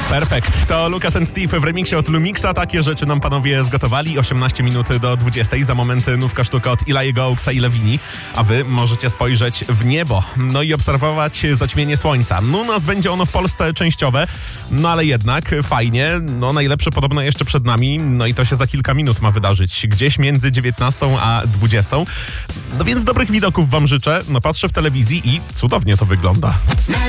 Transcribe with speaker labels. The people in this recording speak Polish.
Speaker 1: Perfekt. To Lucas and Steve w remiksie od Lumixa. Takie rzeczy nam panowie zgotowali. 18 minut do 20. Za moment nówka sztuka od Eli'ego Oaksa i Lewini. A wy możecie spojrzeć w niebo. No i obserwować zaćmienie słońca. No nas będzie ono w Polsce częściowe. No ale jednak fajnie. No najlepsze podobno jeszcze przed nami. No i to się za kilka minut ma wydarzyć. Gdzieś między 19 a 20. No więc dobrych widoków wam życzę. No patrzę w telewizji i cudownie to wygląda.